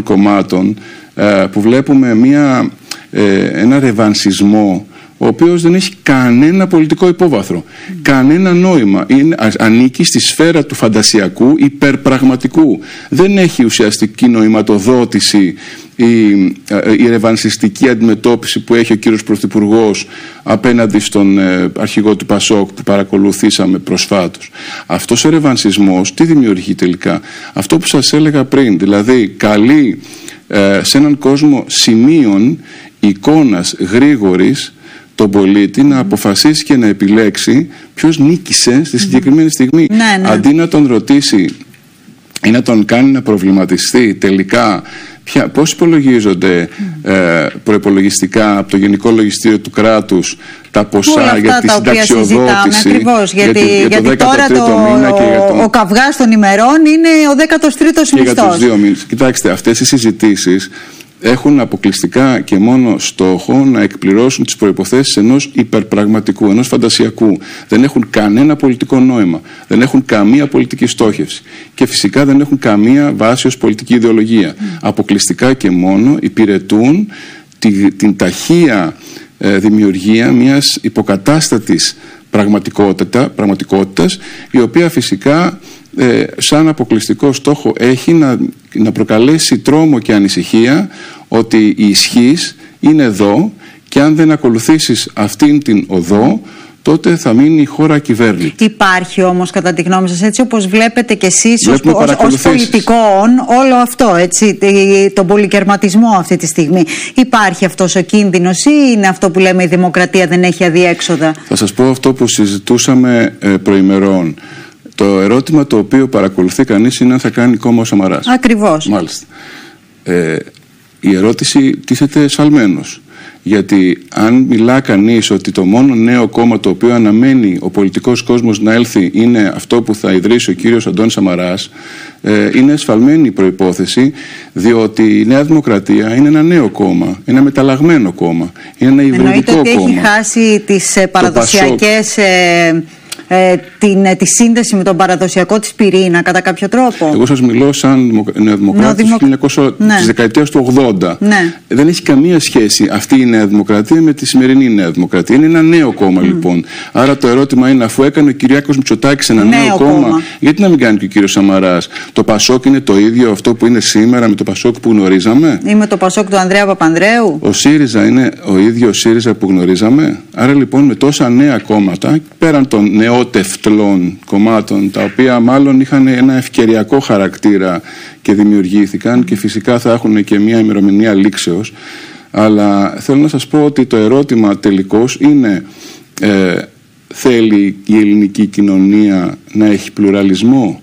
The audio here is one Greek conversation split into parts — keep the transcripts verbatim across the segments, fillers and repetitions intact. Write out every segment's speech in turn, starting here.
πολιτικών κομμάτων ε, που βλέπουμε μια, ε, ένα ρεβανσισμό ο οποίος δεν έχει κανένα πολιτικό υπόβαθρο, mm. κανένα νόημα. Είναι, ανήκει στη σφαίρα του φαντασιακού υπερπραγματικού. Δεν έχει ουσιαστική νοηματοδότηση η, η ρεβανσιστική αντιμετώπιση που έχει ο κύριος Πρωθυπουργός απέναντι στον ε, αρχηγό του Πασόκ που παρακολουθήσαμε προσφάτως. Αυτός ο ρεβανσισμός τι δημιουργεί τελικά? Αυτό που σας έλεγα πριν, δηλαδή καλεί ε, σε έναν κόσμο σημείων, εικόνας γρήγορης τον πολίτη να αποφασίσει και να επιλέξει ποιος νίκησε στη συγκεκριμένη στιγμή. Ναι, ναι. Αντί να τον ρωτήσει ή να τον κάνει να προβληματιστεί τελικά ποια, πώς υπολογίζονται ε, προϋπολογιστικά από το Γενικό Λογιστήριο του κράτους τα ποσά για τη συνταξιοδότηση. Ακριβώς, γιατί, για, για γιατί τώρα το, το... ο, ο καυγάς των ημερών είναι ο δέκατος τρίτος μισθός. Για τους δύο μήνες. Κοιτάξτε, αυτές οι συζητήσεις έχουν αποκλειστικά και μόνο στόχο να εκπληρώσουν τις προϋποθέσεις ενός υπερπραγματικού, ενός φαντασιακού. Δεν έχουν κανένα πολιτικό νόημα, δεν έχουν καμία πολιτική στόχευση και φυσικά δεν έχουν καμία βάση ως πολιτική ιδεολογία. Mm. Αποκλειστικά και μόνο υπηρετούν τη, την ταχεία ε, δημιουργία μιας υποκατάστατης πραγματικότητα, πραγματικότητας, η οποία φυσικά Ε, σαν αποκλειστικό στόχο έχει να, να προκαλέσει τρόμο και ανησυχία ότι η ισχύς είναι εδώ και αν δεν ακολουθήσεις αυτήν την οδό τότε θα μείνει η χώρα ακυβέρνητη. Υπάρχει όμως κατά τη γνώμη σας, έτσι όπως βλέπετε και εσείς ως, ως, ως πολιτικών, όλο αυτό, έτσι, τον πολυκερματισμό αυτή τη στιγμή, υπάρχει αυτός ο κίνδυνος ή είναι αυτό που λέμε η δημοκρατία δεν έχει αδιέξοδα? Θα σας πω αυτό που συζητούσαμε ε, προημερών. Το ερώτημα το οποίο παρακολουθεί κανείς είναι αν θα κάνει κόμμα ο Σαμαράς. Ακριβώς. Μάλιστα. Ε, η ερώτηση τίθεται σφαλμένος. Γιατί αν μιλά κανείς ότι το μόνο νέο κόμμα το οποίο αναμένει ο πολιτικός κόσμος να έλθει είναι αυτό που θα ιδρύσει ο κύριος Αντώνης Σαμαράς, ε, είναι σφαλμένη η προϋπόθεση, διότι η Νέα Δημοκρατία είναι ένα νέο κόμμα, ένα μεταλλαγμένο κόμμα, είναι ένα υβριδικό κόμμα. Εννοείται ότι έχει χάσει τις ε, παραδοσιακές... Ε, Ε, την, τη σύνδεση με τον παραδοσιακό της πυρήνα κατά κάποιο τρόπο. Εγώ σας μιλώ σαν νεοδημοκράτης δημοκ... ναι. της δεκαετίας του ογδόντα. Ναι. Δεν έχει καμία σχέση αυτή η Νέα Δημοκρατία με τη σημερινή Νέα Δημοκρατία. Είναι ένα νέο κόμμα mm. λοιπόν. Άρα το ερώτημα είναι, αφού έκανε ο Κυριάκος Μητσοτάκης ένα νέο, νέο κόμμα, κόμμα, γιατί να μην κάνει και ο κύριος Σαμαράς? Το Πασόκ είναι το ίδιο αυτό που είναι σήμερα με το Πασόκ που γνωρίζαμε? Ή με το Πασόκ του Ανδρέα Παπανδρέου? Ο ΣΥΡΙΖΑ είναι ο ίδιος ΣΥΡΙΖΑ που γνωρίζαμε? Άρα λοιπόν με τόσα νέα κόμματα, πέραν των νεότευτλων κομμάτων, τα οποία μάλλον είχαν ένα ευκαιριακό χαρακτήρα και δημιουργήθηκαν και φυσικά θα έχουν και μια ημερομηνία λήξεως, αλλά θέλω να σας πω ότι το ερώτημα τελικώς είναι ε, θέλει η ελληνική κοινωνία να έχει πλουραλισμό?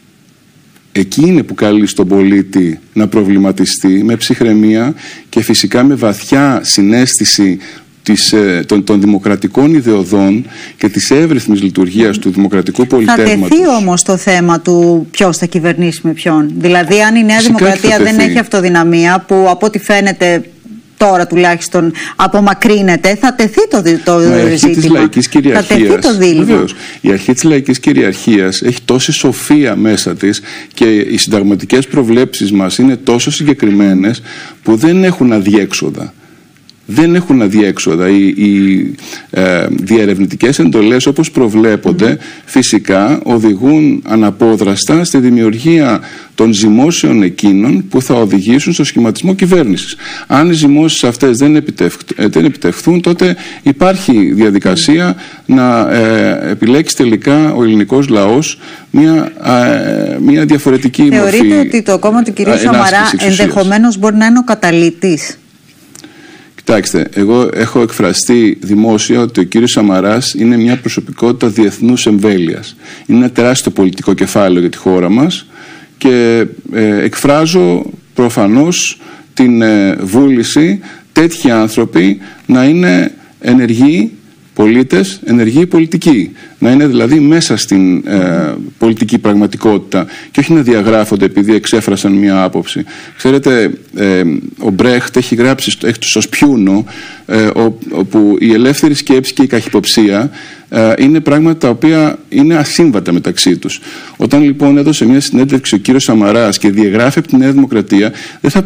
Εκεί είναι που καλεί στον πολίτη να προβληματιστεί με ψυχραιμία και φυσικά με βαθιά συναίσθηση Της, των, των δημοκρατικών ιδεωδών και της εύρυθμης λειτουργίας του δημοκρατικού πολιτεύματος. Θα τεθεί όμως το θέμα του ποιος θα κυβερνήσει με ποιον. Δηλαδή αν η Νέα Φυσικά Δημοκρατία δεν έχει αυτοδυναμία, που από ό,τι φαίνεται τώρα τουλάχιστον απομακρύνεται, θα τεθεί το, το η αρχή ζήτημα. Της λαϊκής κυριαρχίας, θα τεθεί το δίλημα. Βεβαίως, η αρχή της λαϊκής κυριαρχίας έχει τόση σοφία μέσα της και οι συνταγματικές προβλέψεις μας είναι τόσο συγκεκριμένες που δεν έχουν αδιέξοδα. Δεν έχουν αδιέξοδα. Οι, οι ε, διερευνητικές εντολές όπως προβλέπονται mm. φυσικά οδηγούν αναπόδραστα στη δημιουργία των ζυμώσεων εκείνων που θα οδηγήσουν στο σχηματισμό κυβέρνησης. Αν οι ζυμώσεις αυτές δεν, επιτευχ, δεν επιτευχθούν, τότε υπάρχει διαδικασία να ε, επιλέξει τελικά ο ελληνικός λαός μια, ε, μια διαφορετική Θεωρείτε μορφή. Θεωρείτε ότι το κόμμα του κ. Σαμαρά ενδεχομένως μπορεί να είναι ο καταλυτής? Κοιτάξτε, εγώ έχω εκφραστεί δημόσια ότι ο κύριος Σαμαράς είναι μια προσωπικότητα διεθνούς εμβέλειας. Είναι ένα τεράστιο πολιτικό κεφάλαιο για τη χώρα μας και ε, εκφράζω προφανώς την ε, βούληση τέτοιοι άνθρωποι να είναι ενεργοί πολίτες, ενεργοί πολιτικοί. Να είναι δηλαδή μέσα στην ε, πολιτική πραγματικότητα και όχι να διαγράφονται επειδή εξέφρασαν μια άποψη. Ξέρετε, ε, ο Μπρέχτ έχει γράψει στο, στο Σπιούνο ε, όπου η ελεύθερη σκέψη και η καχυποψία ε, είναι πράγματα τα οποία είναι ασύμβατα μεταξύ τους. Όταν λοιπόν έδωσε μια συνέντευξη ο κύριος Σαμαράς και διαγράφει από τη Νέα Δημοκρατία, δεν θα